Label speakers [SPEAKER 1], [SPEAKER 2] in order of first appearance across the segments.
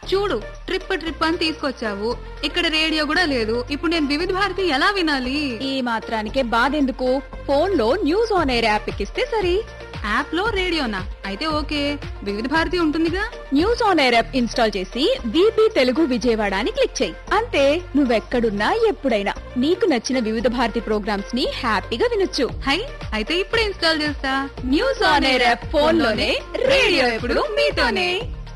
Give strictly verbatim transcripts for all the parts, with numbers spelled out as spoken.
[SPEAKER 1] చూడు trip trip అని తీసుకొచ్చావు, ఇక్కడ రేడియో కూడా లేదు. ఇప్పుడు నేను వివిధ భారతి ఎలా వినాలి?
[SPEAKER 2] ఈ మాత్రానికే బాధెందుకు, ఫోన్ లో న్యూస్ ఆన్ ఎయిర్ యాప్ ఎక్కిస్తే సరి.
[SPEAKER 1] యాప్ లో రేడియోనా? అయితే ఓకే, వివిధ భారతి ఉంటుందిగా.
[SPEAKER 2] News on air app install చేసి వీపీ తెలుగు విజయవాడ అని క్లిక్ చేయి. అంతే, నువ్వెక్కడున్నా ఎప్పుడైనా నీకు నచ్చిన వివిధ భారతి ప్రోగ్రామ్స్ ని హ్యాపీగా వినొచ్చు.
[SPEAKER 1] హై, అయితే ఇప్పుడే ఇన్స్టాల్ చేస్తా.
[SPEAKER 2] News on air app phone లోనే, రేడియో ఎప్పుడు మీతోనే.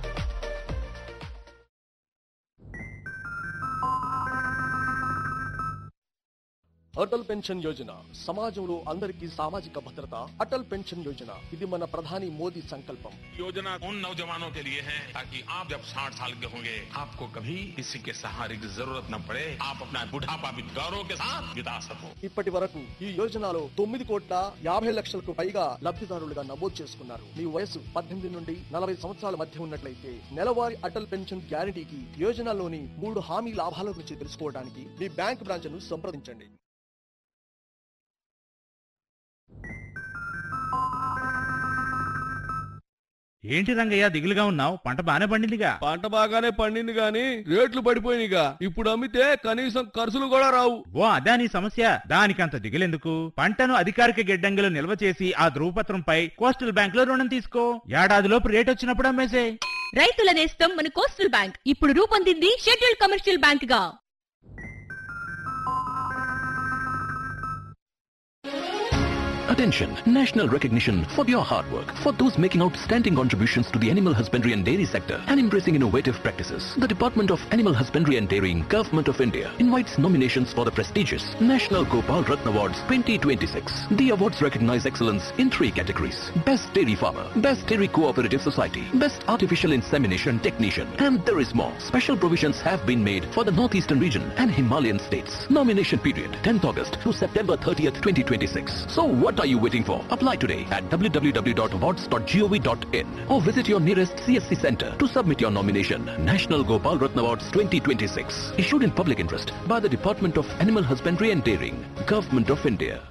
[SPEAKER 3] అటల్ పెన్షన్ యోజన సమాజంలో అందరికీ సామాజిక భద్రత. అటల్ పెన్షన్ యోజన ఇది మన ప్రధాని మోదీ సంకల్పం.
[SPEAKER 4] योजना उन नौजवानों के लिए है ताकि आप जब साठ साल के होंगे आपको कभी किसी के सहारे की जरूरत न पड़े, आप अपना बुढ़ापा भी गौरव के साथ बिता सको.
[SPEAKER 3] ఇప్పటి వరకు ఈ యోజనలో తొమ్మిది కోట్ల యాభై లక్షలకు పైగా లబ్ధిదారులుగా నమోదు చేసుకున్నారు. మీ వయసు పద్దెనిమిది నుండి నలభై సంవత్సరాల మధ్య ఉన్నట్లయితే నెలవారీ అటల్ పెన్షన్ గ్యారంటీకి యోజనలోని మూడు హామీ లాభాల గురించి తెలుసుకోవడానికి మీ బ్యాంక్ బ్రాంచ్ ను సంప్రదించండి.
[SPEAKER 5] ఏంటి రంగయ్య దిగులుగా ఉన్నావు? పంట బానే పండిందిగా?
[SPEAKER 6] పంట బాగానే పండింది గాని రేట్లు పడిపోయినాయిగా. ఇప్పుడు అమ్మితే కనీసం ఖర్చులు కూడా రావు.
[SPEAKER 5] ఓ అదా నీ సమస్య? దానికంత దిగులెందుకు? పంటను అధికారిక గిడ్డంగిలో నిల్వ చేసి ఆ ధృవపత్రంపై కోస్టల్ బ్యాంక్ లో రుణం తీసుకో. ఏడాదిలోపు రేట్ వచ్చినప్పుడు అమ్మేసే.
[SPEAKER 2] రైతుల నేస్తం మన కోస్టల్ బ్యాంక్ ఇప్పుడు రూపొందింది షెడ్యూల్డ్ కమర్షియల్ బ్యాంక్ గా.
[SPEAKER 7] Attention! National recognition for your hard work. For those making outstanding contributions to the animal husbandry and dairy sector and embracing innovative practices, the Department of Animal Husbandry and Dairying, Government of India invites nominations for the prestigious National Gopal Ratna Awards twenty twenty-six. The awards recognize excellence in three categories: Best Dairy Farmer, Best Dairy Cooperative Society, Best Artificial Insemination Technician, and there is more. Special provisions have been made for the Northeastern region and Himalayan states. Nomination period tenth August to September thirtieth, twenty twenty-six. So what are you waiting for? Apply today at w w w dot awards dot gov dot in or visit your nearest C S C center to submit your nomination. National Gopal Ratna Awards twenty twenty-six, issued in public interest by the Department of Animal Husbandry and Dairying, Government of India.